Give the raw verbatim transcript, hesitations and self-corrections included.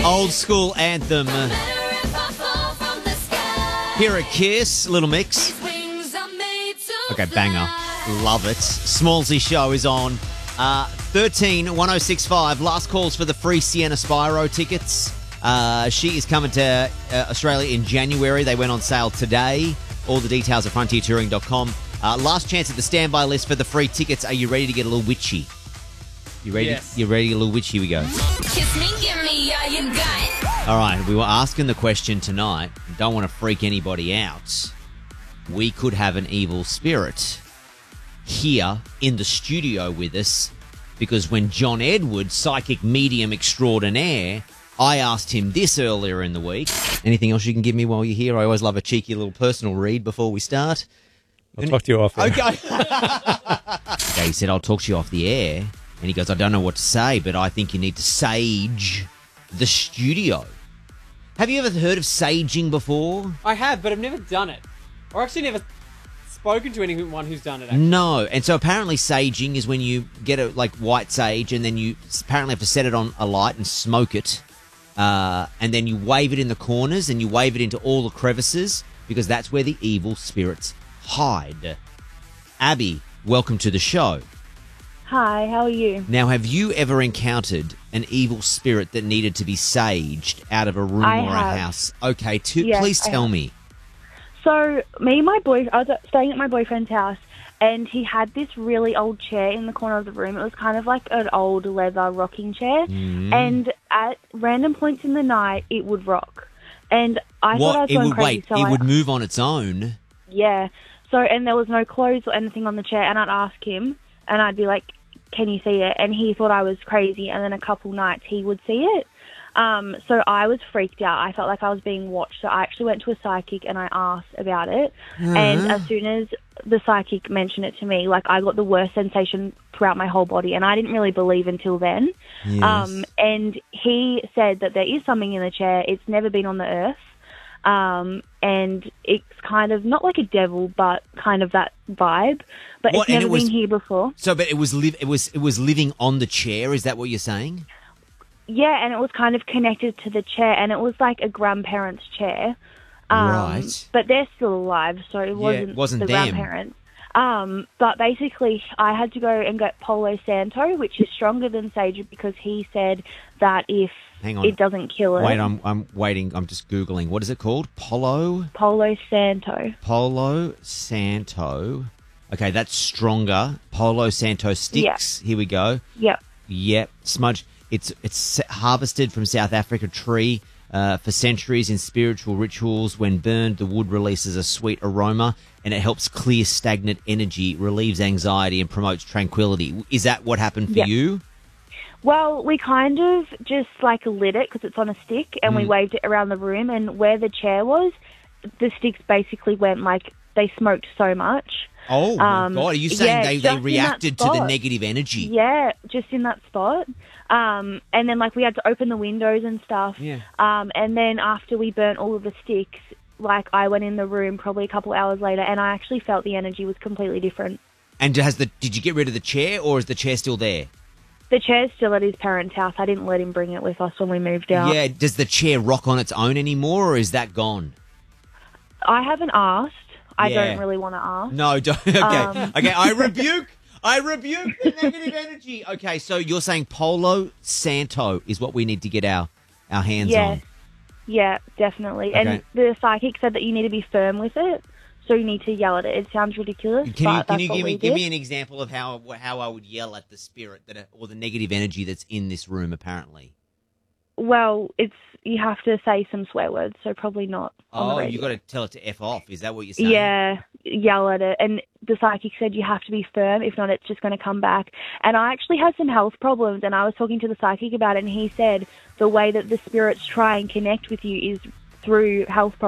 Old school anthem. Here at Kiss, little mix. Okay, banger. Love it. Smallsy show is on. Uh, thirteen one oh six five. Last calls for the free Sienna Spyro tickets. Uh, she is coming to uh, Australia in January. They went on sale today. All the details at frontier touring dot com. Uh, last chance at the standby list for the free tickets. Are you ready to get a little witchy? You ready? Yes. To, you ready to get a little witchy? Here we go. Kiss me, give me all you got. All right, we were asking the question tonight. Don't want to freak anybody out. We could have an evil spirit here in the studio with us because when John Edwards, psychic medium extraordinaire, I asked him this earlier in the week. Anything else you can give me while you're here? I always love a cheeky little personal read before we start. I'll and, talk to you off air. Okay. Okay, he said, I'll talk to you off the air. And he goes, I don't know what to say, but I think you need to sage the studio. Have you ever heard of saging before? I have, but I've never done it. Or actually never spoken to anyone who's done it, actually. No. And so apparently saging is when you get a like white sage and then you apparently have to set it on a light and smoke it. Uh, and then you wave it in the corners and you wave it into all the crevices because that's where the evil spirits hide. Abby, welcome to the show. Hi, how are you? Now, have you ever encountered an evil spirit that needed to be saged out of a room I or have. a house? Okay, to, Yes, please I tell have. me. So, me and my boy, I was staying at my boyfriend's house, and he had this really old chair in the corner of the room. It was kind of like an old leather rocking chair, Mm. and at random points in the night, it would rock. And I thought I What? was It going would crazy. wait. so It I, would move on its own. Yeah. So, and there was no clothes or anything on the chair, and I'd ask him, and I'd be like, can you see it? And he thought I was crazy, and then a couple nights he would see it. Um, so I was freaked out. I felt like I was being watched. So I actually went to a psychic and I asked about it. Uh-huh. And as soon as the psychic mentioned it to me, like I got the worst sensation throughout my whole body, and I didn't really believe until then. Yes. Um, and he said that there is something in the chair. It's never been on the earth. Um, and it's kind of not like a devil, but kind of that vibe. But What, it's and never it was- been here before. So, but it was live. It was. It was living on the chair. Is that what you're saying? Yeah, and it was kind of connected to the chair, and it was like a grandparent's chair. Um, Right. But they're still alive, so it Yeah, wasn't, it wasn't the them. grandparents. Um, but basically, I had to go and get Palo Santo, which is stronger than sage, because he said that if Hang on. it doesn't kill it, Wait, I'm. I'm waiting. I'm just googling. What is it called? Polo. Palo Santo. Polo Santo. Okay, that's stronger. Polo Santo sticks. Here we go. Yep. Yep, smudge. It's it's harvested from South Africa tree uh, for centuries in spiritual rituals. When burned, the wood releases a sweet aroma, and it helps clear stagnant energy, relieves anxiety, and promotes tranquility. Is that what happened for Yep. you? Well, we kind of just like lit it because it's on a stick, and Mm. we waved it around the room. And where the chair was, the sticks basically went like they smoked so much. Oh my Um, God! Are you saying yeah, they, just they in that reacted to the spot. negative energy? Yeah, just in that spot. Um, and then like we had to open the windows and stuff. Yeah. Um, and then after we burnt all of the sticks, like I went in the room probably a couple hours later, and I actually felt the energy was completely different. And has the did you get rid of the chair, or is the chair still there? The chair's still at his parents' house. I didn't let him bring it with us when we moved out. Yeah. Does the chair rock on its own anymore, or is that gone? I haven't asked. I Yeah. don't really want to ask. No, don't. Okay, Um. okay. I rebuke. I rebuke the negative energy. Okay, so you're saying Polo Santo is what we need to get our our hands Yes. on. Yeah, definitely. Okay. And the psychic said that you need to be firm with it, so you need to yell at it. It sounds ridiculous, Can you but can that's you what give we me give did. me an example of how how I would yell at the spirit that or the negative energy that's in this room? Apparently. Well, it's you have to say some swear words, so probably not on the Oh, radio. you got to tell it to f off. Is that what you're saying? Yeah, yell at it. And the psychic said you have to be firm. If not, it's just going to come back. And I actually had some health problems, and I was talking to the psychic about it, and he said the way that the spirits try and connect with you is through health problems.